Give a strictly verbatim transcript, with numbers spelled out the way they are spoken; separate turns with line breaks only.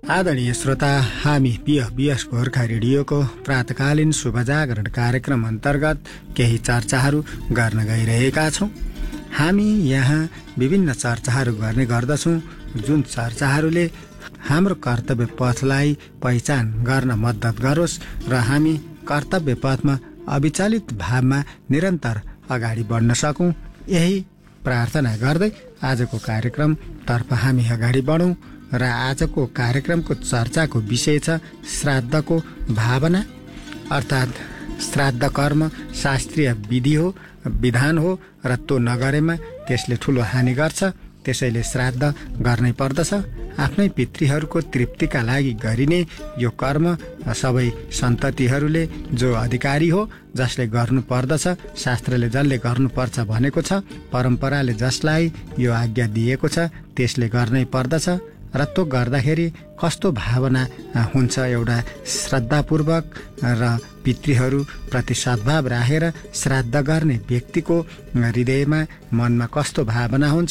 आदरणीय श्रोता, हामी बिह बिएस गोर्खा रेडियोको प्रातकालीन शुभजागरण कार्यक्रम अन्तर्गत केही चर्चाहरू गर्न गइरहेका छौँ। हामी यहाँ विभिन्न चर्चाहरू गर्ने गर्दछौँ, जुन चर्चाहरूले हाम्रो कर्तव्य पथलाई पहिचान गर्न मद्दत गरोस् र हामी कर्तव्य पथमा अविचलित भावमा निरन्तर अगाडि बढ्न सकौँ। यही प्रार्थना गर्दै आजको कार्यक्रमतर्फ हामी अगाडि बढौँ र आजको कार्यक्रमको चर्चाको विषय छ श्राद्धको भावना, अर्थात् श्राद्ध कर्म शास्त्रीय विधि हो, विधान हो र त्यो नगरेमा त्यसले ठुलो हानि गर्छ। त्यसैले श्राद्ध गर्नै पर्दछ। आफ्नै पितृहरूको तृप्तिका लागि गरिने यो कर्म सबै सन्ततिहरूले जो अधिकारी हो, जसले गर्नु पर्दछ, शास्त्रले जसले गर्नुपर्छ भनेको छ, परम्पराले जसलाई यो आज्ञा दिएको छ त्यसले गर्नै पर्दछ। र त्यो गर्दाखेरि कस्तो भावना हुन्छ, एउटा श्रद्धापूर्वक र पितृहरूप्रति सद्भाव राखेर श्राद्ध गर्ने व्यक्तिको हृदयमा मनमा कस्तो भावना हुन्छ